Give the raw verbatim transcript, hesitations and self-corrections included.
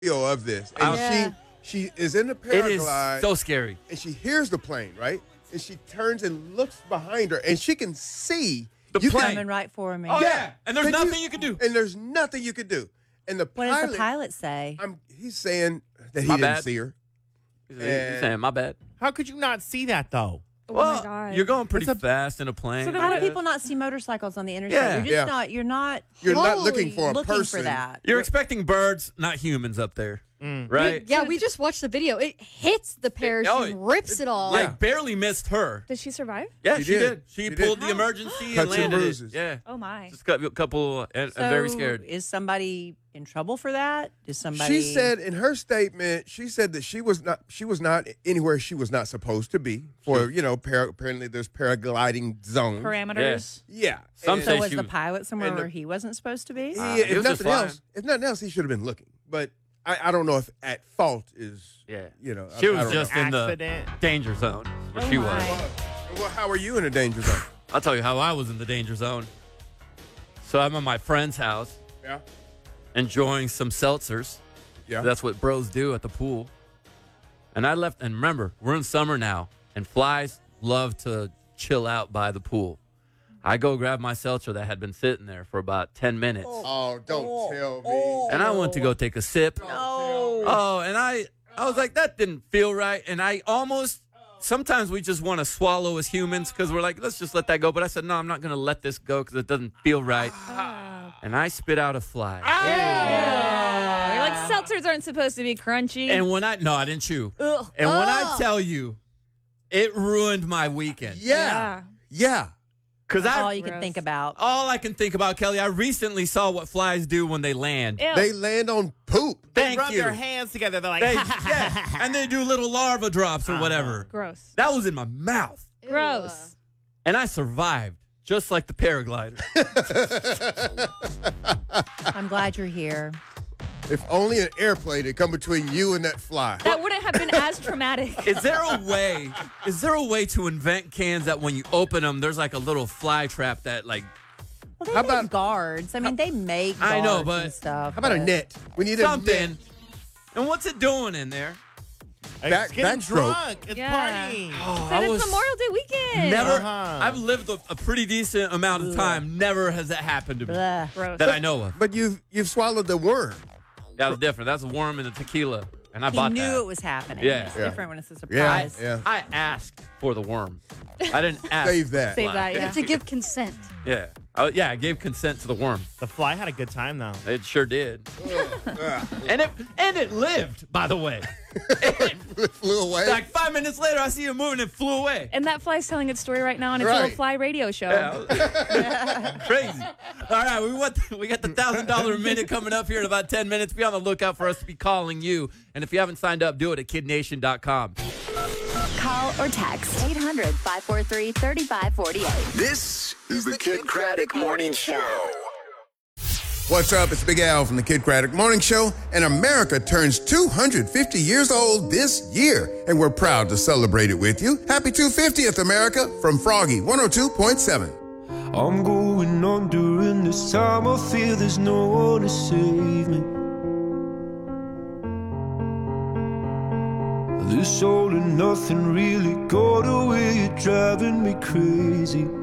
video of this, and Yeah. she she is in the It is paraglide, so scary. and she hears the plane, right? And she turns and looks behind her, and she can see The you plane. can- Coming right for me. Oh, yeah. And there's Can nothing you can do. And there's nothing you can do. And the What pilot, does the pilot say? I'm, he's saying that he My didn't bad. see her. He's saying, my bad. How could you not see that, though? Oh well, my God. you're going pretty It's a- fast in a plane. So I how do guess. people not see motorcycles on the interstate? Yeah. You're just Yeah. not. You're not. You're not Holy looking for a looking person. for that. You're expecting birds, not humans up there. Right? Yeah, we just watched the video. It hits the parachute, oh, and rips it all. Like, barely missed her. Did she survive? Yeah, She she, did. did. She, She did. pulled the How? emergency Cuts and and landed bruises. it. Yeah. Oh my. Just a couple, and, and very So, scared. Is somebody in trouble for that? Is somebody? She said in her statement, she said that she was not she was not anywhere she was not supposed to be for you know para, apparently there's paragliding zones. Parameters. Yeah, Some And- So say was she the was- pilot somewhere and the- where he wasn't supposed to be? Uh, Yeah, he if was just nothing flying. else, if nothing else, he should have been looking. But I, I don't know if at fault is. Yeah. You know, She I, I was don't just know. in the Accident. danger zone. Where Oh she my. was. Well, how are you in a danger zone? I'll tell you how I was in the danger zone. So I'm at my friend's house Yeah, enjoying some seltzers. yeah. That's what bros do at the pool. And I left, and remember, we're in summer now, and flies love to chill out by the pool. I go grab my seltzer that had been sitting there for about ten minutes. Oh, don't tell me. And I went to go take a sip. No. Oh, and I, I was like, that didn't feel right. And I almost, sometimes we just want to swallow as humans because we're like, let's just let that go. But I said, no, I'm not going to let this go because it doesn't feel right. And I spit out a fly. Oh, you're like seltzers aren't supposed to be crunchy. And when I, no, I didn't chew. Ugh. And when I Ugh. tell you, it ruined my weekend. Yeah, yeah. Because That's all I, you can Gross. think about. all I can think about, Kelly, I recently saw what flies do when they land. Ew. They land on poop. They Thank rub you. their hands together. They're like, They, yeah, and they do little larva drops or whatever. Gross. That was in my mouth. Gross. And I survived, just like the paraglider. I'm glad you're here. If only an airplane had come between you and that fly. That wouldn't have been as traumatic. Is there a way? Is there a way to invent cans that when you open them, there's like a little fly trap that like? Well, they How make about- guards. I mean, they make guards I know, but and stuff. How about a but- net? We need a Something. net. And what's it doing in there? Back- it's getting backstroke. drunk. It's Yeah. partying. Oh, Said it's Memorial Day weekend. never. Uh-huh. I've lived a, a pretty decent amount of time. Never has that happened to me Blah. Gross. that I know of. But you've you've swallowed the worm. That was different. That's a worm in the tequila, and I He bought knew that. it was happening. Yeah. It's Yeah. different when it's a Yeah, surprise. yeah. I asked for the worm. I didn't ask. Save that. Save that, Fly. yeah. To give consent. Yeah. Oh, yeah. I gave consent to the worm. The fly had a good time, though. It sure did. and it and it lived, by the way. It flew away. Like five minutes later, I see it moving and flew away. And that fly's telling its story right now on its Right. little fly radio show. Yeah. Crazy. All right, we want we got the thousand dollar a minute coming up here in about ten minutes. Be on the lookout for us to be calling you. And if you haven't signed up, do it at kid nation dot com. Call or text eight hundred, five four three, three five four eight. This is the Kid Craddock Morning Show. What's up? It's Big Al from the Kid Craddock Morning Show, and America turns two hundred fifty years old this year, and we're proud to celebrate it with you. Happy two hundred fiftieth, America, from Froggy one oh two point seven. I'm going on during this time. I feel there's no one to save me. This all and nothing really got away, you're driving me crazy.